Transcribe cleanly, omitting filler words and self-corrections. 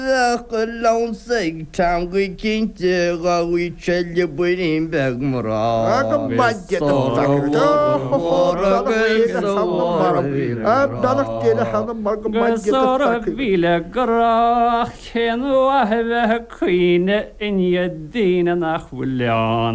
Lawn sig tam we kinte ga we chelje buin beg mora. Vile grach en wa queen in je dina nach William.